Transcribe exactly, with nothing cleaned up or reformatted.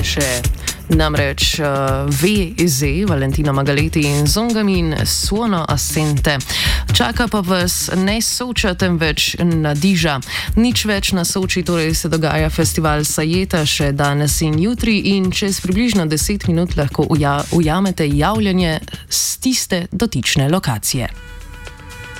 piše. Namreč uh, V Z, Valentino Magaleti in Zongamin, Suono Assente. Čaka pa vas ne Soča, temveč Nadiža. Nič več na Soči, torej se dogaja festival Sajeta še danes in jutri in čez približno deset minut lahko uja ujamete javljanje z tiste dotične lokacije.